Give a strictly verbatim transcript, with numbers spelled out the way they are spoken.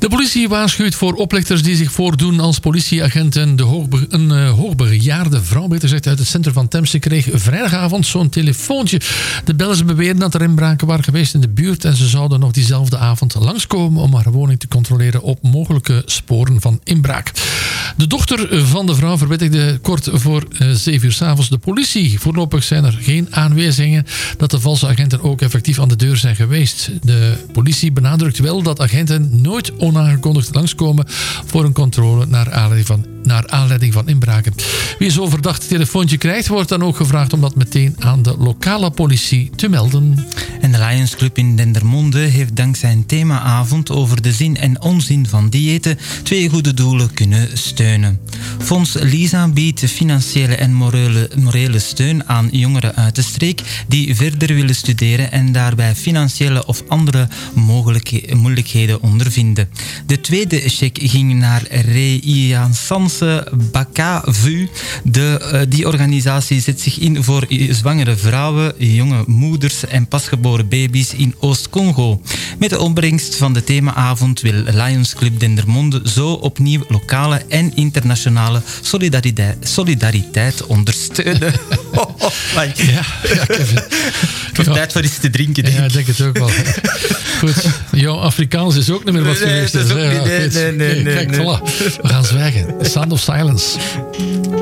De politie waarschuwt voor oplichters die zich voordoen als politieagenten. De hoogbe- een uh, hoogbejaarde vrouw, beter gezegd, uit het centrum van Temse kreeg vrijdagavond zo'n telefoontje. De bellers beweren dat er inbraken waren geweest in de buurt en ze zouden nog diezelfde avond langskomen om haar woning te controleren op mogelijke sporen van inbraak. De dochter van de vrouw verwittigde kort voor uh, zeven uur 's avonds de politie. Voorlopig zijn er geen aanwijzingen dat de valse agenten ook effectief aan de deur zijn geweest. De politie benadrukt wel dat agenten nooit onaangekondigd langskomen voor een controle naar aanleiding van, naar aanleiding van inbraken. Wie zo'n verdacht telefoontje krijgt, wordt dan ook gevraagd om dat meteen aan de lokale politie te melden. En de Lions Club in Dendermonde heeft dankzij een themaavond over de zin en onzin van diëten twee goede doelen kunnen steunen. Fonds Lisa biedt financiële en morele, morele steun aan jongeren uit de streek die verder willen studeren en daarbij financiële of andere mogelijke, moeilijkheden ondervinden. De tweede cheque ging naar Renaissance Bakavu. De, uh, die organisatie zet zich in voor zwangere vrouwen, jonge moeders en pasgeboren baby's in Oost-Congo. Met de opbrengst van de themaavond wil Lions Club Dendermonde zo opnieuw lokale en internationale solidariteit, solidariteit ondersteunen. Oh, oh, ja, ja, Kevin. Het wordt tijd voor iets te drinken, denk ik. Ja, ik denk het ook wel. Goed, jouw Afrikaans is ook niet meer wat nee, geweest. Dat is ook Ja, niet, nee, goed. nee, nee, Hey, nee, kijk, nee. voilà. We gaan zwijgen. The Sound of Silence.